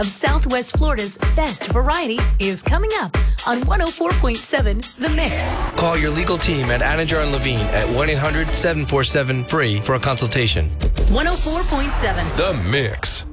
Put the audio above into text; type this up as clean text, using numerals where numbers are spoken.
of Southwest Florida's best variety is coming up on 104.7 The Mix. Call your legal team at Anninger and Levine at 1-800-747-FREE for a consultation. 104.7 The Mix.